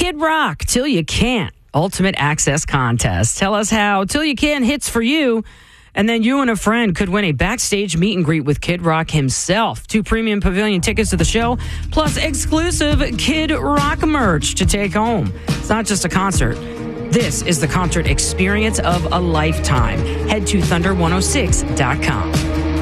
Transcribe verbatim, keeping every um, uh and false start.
Kid Rock, Till You Can't, Ultimate Access Contest. Tell us how Till You Can't hits for you. And then you and a friend could win a backstage meet and greet with Kid Rock himself. Two premium pavilion tickets to the show, plus exclusive Kid Rock merch to take home. It's not just a concert. This is the concert experience of a lifetime. Head to thunder one oh six dot com.